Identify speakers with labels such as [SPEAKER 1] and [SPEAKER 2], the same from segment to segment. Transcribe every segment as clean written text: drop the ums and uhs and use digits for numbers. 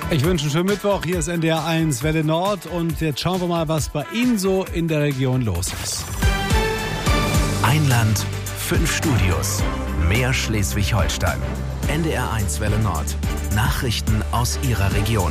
[SPEAKER 1] Ich wünsche einen schönen Mittwoch. Hier ist NDR 1 Welle Nord und jetzt schauen wir mal, was bei Ihnen so in der Region los ist.
[SPEAKER 2] Ein Land, 5 Studios, mehr Schleswig-Holstein. NDR 1 Welle Nord. Nachrichten aus Ihrer Region.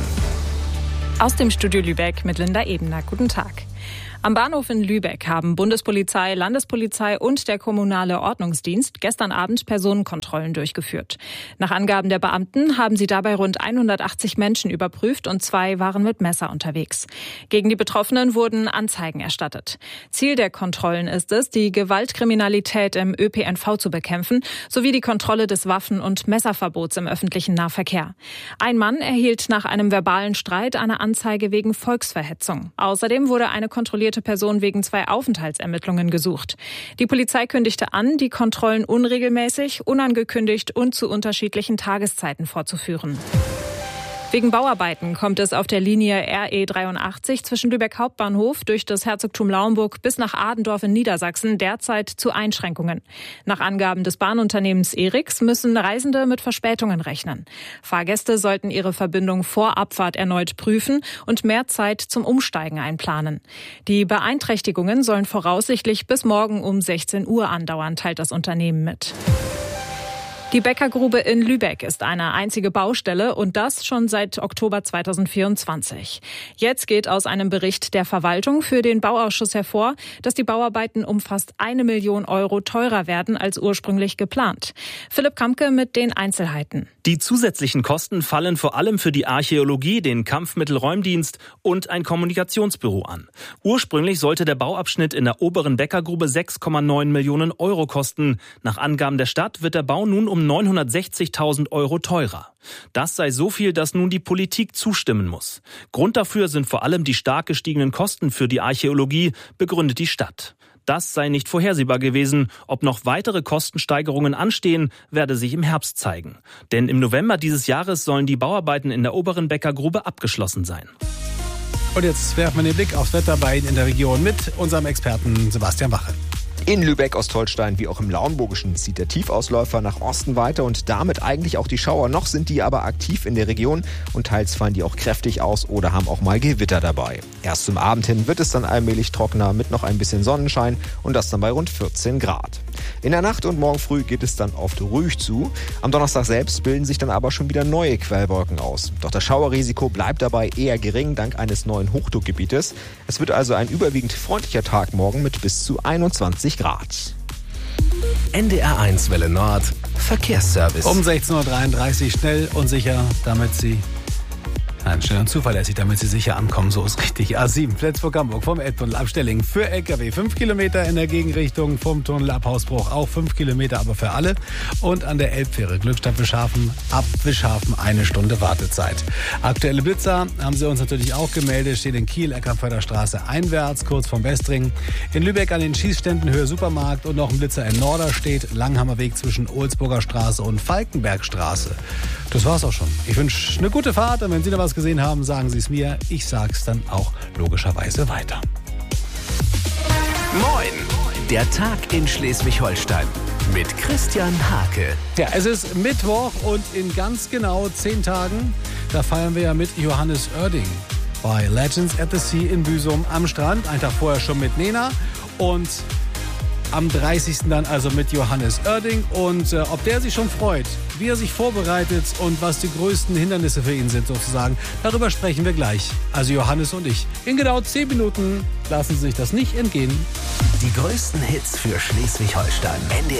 [SPEAKER 3] Aus dem Studio Lübeck mit Linda Ebener. Guten Tag. Am Bahnhof in Lübeck haben Bundespolizei, Landespolizei und der kommunale Ordnungsdienst gestern Abend Personenkontrollen durchgeführt. Nach Angaben der Beamten haben sie dabei rund 180 Menschen überprüft und 2 waren mit Messer unterwegs. Gegen die Betroffenen wurden Anzeigen erstattet. Ziel der Kontrollen ist es, die Gewaltkriminalität im ÖPNV zu bekämpfen, sowie die Kontrolle des Waffen- und Messerverbots im öffentlichen Nahverkehr. Ein Mann erhielt nach einem verbalen Streit eine Anzeige wegen Volksverhetzung. Außerdem wurde eine kontrollierte Person wegen 2 Aufenthaltsermittlungen gesucht. Die Polizei kündigte an, die Kontrollen unregelmäßig, unangekündigt und zu unterschiedlichen Tageszeiten vorzuführen. Wegen Bauarbeiten kommt es auf der Linie RE 83 zwischen Lübeck Hauptbahnhof durch das Herzogtum Lauenburg bis nach Adendorf in Niedersachsen derzeit zu Einschränkungen. Nach Angaben des Bahnunternehmens ERIX müssen Reisende mit Verspätungen rechnen. Fahrgäste sollten ihre Verbindung vor Abfahrt erneut prüfen und mehr Zeit zum Umsteigen einplanen. Die Beeinträchtigungen sollen voraussichtlich bis morgen um 16 Uhr andauern, teilt das Unternehmen mit. Die Bäckergrube in Lübeck ist eine einzige Baustelle und das schon seit Oktober 2024. Jetzt geht aus einem Bericht der Verwaltung für den Bauausschuss hervor, dass die Bauarbeiten um fast 1 Million Euro teurer werden als ursprünglich geplant. Philipp Kampke mit den Einzelheiten.
[SPEAKER 4] Die zusätzlichen Kosten fallen vor allem für die Archäologie, den Kampfmittelräumdienst und ein Kommunikationsbüro an. Ursprünglich sollte der Bauabschnitt in der oberen Bäckergrube 6,9 Millionen Euro kosten. Nach Angaben der Stadt wird der Bau nun um 960.000 Euro teurer. Das sei so viel, dass nun die Politik zustimmen muss. Grund dafür sind vor allem die stark gestiegenen Kosten für die Archäologie, begründet die Stadt. Das sei nicht vorhersehbar gewesen. Ob noch weitere Kostensteigerungen anstehen, werde sich im Herbst zeigen. Denn im November dieses Jahres sollen die Bauarbeiten in der oberen Bäckergrube abgeschlossen sein.
[SPEAKER 1] Und jetzt werfen wir den Blick aufs Wetter bei Ihnen in der Region mit unserem Experten Sebastian Wache.
[SPEAKER 5] In Lübeck, Ostholstein wie auch im Lauenburgischen zieht der Tiefausläufer nach Osten weiter und damit eigentlich auch die Schauer. Noch sind die aber aktiv in der Region und teils fallen die auch kräftig aus oder haben auch mal Gewitter dabei. Erst zum Abend hin wird es dann allmählich trockener mit noch ein bisschen Sonnenschein und das dann bei rund 14 Grad. In der Nacht und morgen früh geht es dann oft ruhig zu. Am Donnerstag selbst bilden sich dann aber schon wieder neue Quellwolken aus. Doch das Schauerrisiko bleibt dabei eher gering dank eines neuen Hochdruckgebietes. Es wird also ein überwiegend freundlicher Tag morgen mit bis zu 21 Grad.
[SPEAKER 2] NDR 1 Welle Nord. Verkehrsservice.
[SPEAKER 1] Um 16.33 Uhr schnell und sicher, schnell und zuverlässig, damit Sie sicher ankommen. So ist richtig. A7, Flensburg-Hamburg vom Elbtunnel ab Stellingen für LKW. 5 Kilometer in der Gegenrichtung vom Tunnel ab Hausbruch. Auch 5 Kilometer, aber für alle. Und an der Elbfähre Glückstadt-Wischhafen ab Wischhafen 1 Stunde Wartezeit. Aktuelle Blitzer haben Sie uns natürlich auch gemeldet. Steht in Kiel, Eckarförderstraße einwärts, kurz vom Westring. In Lübeck an den Schießständen Höhe Supermarkt und noch ein Blitzer in Norderstedt. Langhammerweg zwischen Ohlsburger Straße und Falkenbergstraße. Das war's auch schon. Ich wünsche eine gute Fahrt und wenn Sie noch was gesehen haben, sagen Sie es mir. Ich sag's dann auch logischerweise weiter.
[SPEAKER 2] Moin! Der Tag in Schleswig-Holstein mit Christian Hake.
[SPEAKER 1] Ja, es ist Mittwoch und in ganz genau 10 Tagen, da feiern wir ja mit Johannes Oerding bei Legends at the Sea in Büsum am Strand. Einen Tag vorher schon mit Nena und am 30. dann also mit Johannes Oerding. Und ob der sich schon freut, wie er sich vorbereitet und was die größten Hindernisse für ihn sind sozusagen, darüber sprechen wir gleich. Also Johannes und ich. In genau 10 Minuten lassen Sie sich das nicht entgehen.
[SPEAKER 2] Die größten Hits für Schleswig-Holstein.